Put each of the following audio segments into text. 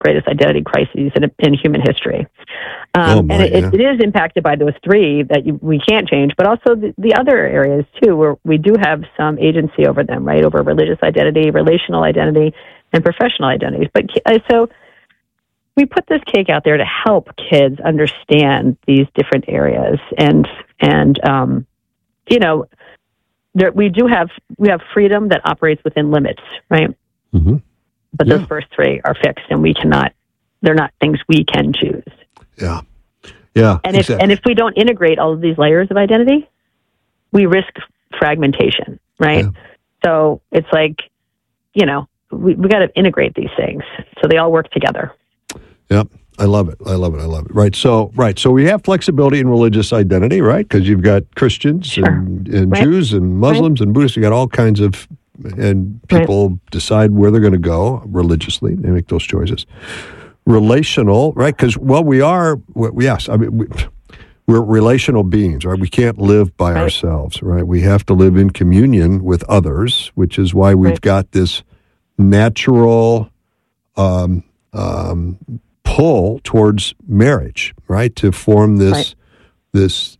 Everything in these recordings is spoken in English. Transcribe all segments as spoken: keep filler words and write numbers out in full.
greatest identity crises in, in human history. Um, oh my, and it, yeah. it is impacted by those three that you, we can't change, but also the, the other areas too, where we do have some agency over them, right? Over religious identity, relational identity, and professional identities. But uh, so we put this cake out there to help kids understand these different areas, and and um, you know, there, we do have we have freedom that operates within limits, right? Mm-hmm. But yeah. those first three are fixed, and we cannot. They're not things we can choose. Yeah, yeah. And if exactly. and if we don't integrate all of these layers of identity, we risk fragmentation, right? Yeah. So it's like, you know, we we got to integrate these things so they all work together. Yep. I love it. I love it. I love it. Right. So, right. So we have flexibility in religious identity, right? Because you've got Christians Sure. and, and right. Jews and Muslims right. and Buddhists. You got all kinds of, and people right. decide where they're going to go religiously. They make those choices. Relational, right? Because, well, we are, we, yes, I mean, we, we're relational beings, right? We can't live by right. ourselves, right? We have to live in communion with others, which is why we've right. got this natural, um, um, pull towards marriage, right? To form this right. this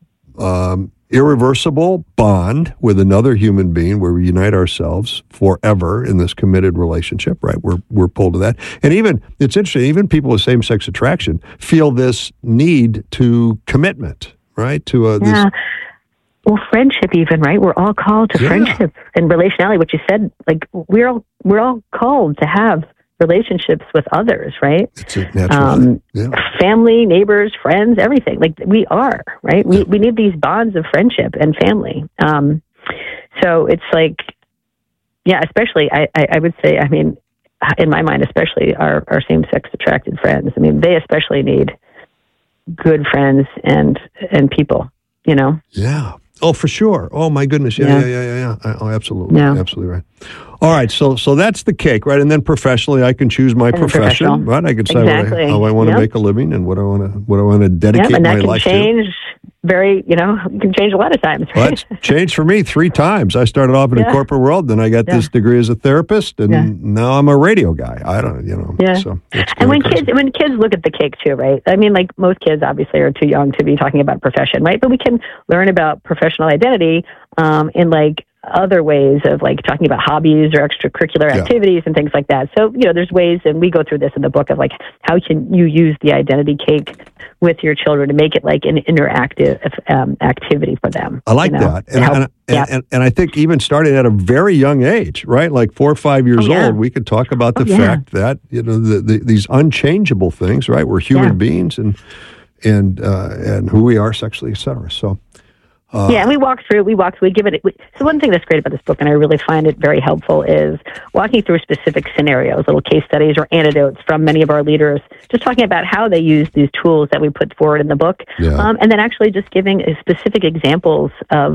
um, irreversible bond with another human being where we unite ourselves forever in this committed relationship, right? We're we're pulled to that. And even, it's interesting, even people with same-sex attraction feel this need to commitment, right? To uh, yeah. this... Well, friendship even, right? We're all called to yeah. friendship and relationality, which you said, like, we're all, we're all called to have relationships with others, right? It's a natural um, thing. Yeah. Family, neighbors, friends, everything. Like we are, right? We we need these bonds of friendship and family. Um, so it's like, yeah, especially, I, I, I would say, I mean, in my mind, especially our, our same-sex attracted friends. I mean, they especially need good friends and and people, you know? Yeah. Oh, for sure. Oh, my goodness. Yeah, yeah, yeah, yeah. yeah. Oh, absolutely. Yeah. Absolutely right. All right. So so that's the cake, right? And then professionally, I can choose my And profession, right? I can decide exactly. what I, how I want yep. to make a living and what I want to what I want to dedicate yep, and that my can life change to. Very, you know, it can change a lot of times, right? Well, that's changed for me three times. I started off in yeah. the corporate world, then I got yeah. this degree as a therapist, and yeah. now I'm a radio guy. I don't, you know. Yeah. So it's and when crazy. kids when kids look at the cake too, right? I mean, like most kids obviously are too young to be talking about profession, right? But we can learn about professional identity um, in like other ways of like talking about hobbies or extracurricular Yeah. activities and things like that. So, you know, there's ways, and we go through this in the book, of like how can you use the identity cake with your children to make it like an interactive um, activity for them. I like you know, that. And, help, and, yeah. and, and I think even starting at a very young age, right? Like four or five years oh, yeah. old, we could talk about the oh, yeah. fact that, you know, the, the, these unchangeable things, right? We're human yeah. beings and and uh, and who we are sexually, et cetera. So, uh, yeah, and we walk through, we walk, we give it, we, so one thing that's great about this book, and I really find it very helpful, is walking through specific scenarios, little case studies or anecdotes from many of our leaders, just talking about how they use these tools that we put forward in the book, Yeah. um, and then actually just giving specific examples of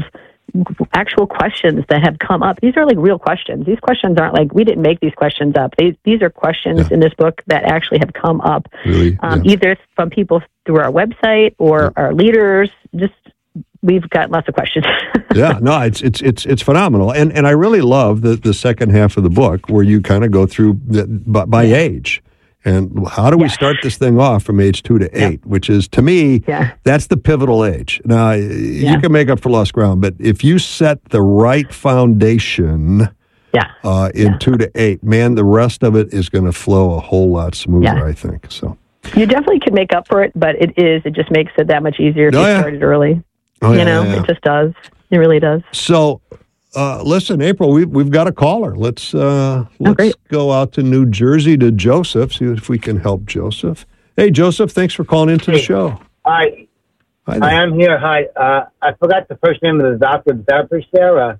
actual questions that have come up. These are like real questions. These questions aren't like, we didn't make these questions up. These, these are questions Yeah. in this book that actually have come up, really, um, yeah. either from people through our website or Yeah. our leaders. Just we've got lots of questions. yeah, no, it's it's it's it's phenomenal, and and I really love the the second half of the book where you kind of go through the, by, by yeah. age, and how do we Yeah. start this thing off from age two to eight, Yeah. which is to me Yeah. that's the pivotal age. Now Yeah. you can make up for lost ground, but if you set the right foundation. Yeah. Uh, in Yeah. two to eight, man, the rest of it is going to flow a whole lot smoother, Yeah. I think. So You definitely could make up for it, but it is, it just makes it that much easier if Oh, you yeah. started early. Oh, you yeah, know, yeah, yeah. it just does. It really does. So, uh, listen, April, we've we've got a caller. Let's uh, let's great. go out to New Jersey to Joseph. See if we can help Joseph. Hey, Joseph, thanks for calling into the Hey. show. Hi, Hi I there. am here. Hi, uh, I forgot the first name of the doctor, the therapist there. Uh,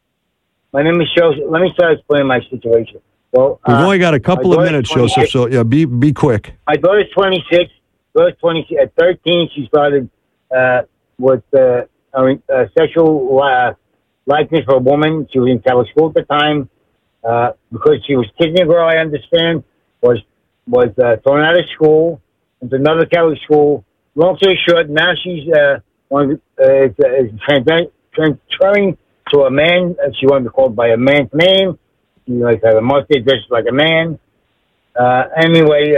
my name is Joseph. Let me start explaining my situation. Well, We've uh, only got a couple my of daughter's minutes, twenty-six. Joseph. So yeah, be be quick. My daughter's twenty-six. Daughter's twenty-six. At thirteen, she started uh, with uh, uh, sexual uh, likeness for a woman. She was in Catholic school at the time uh, because she was kissing a girl. I understand was was uh, thrown out of school into another Catholic school. Long story short, now she's uh, one, uh, is, uh, is trans- transferring to a man. Uh, she wanted to be called by a man's name. She like had a mustache, dressed like a man. Uh, anyway,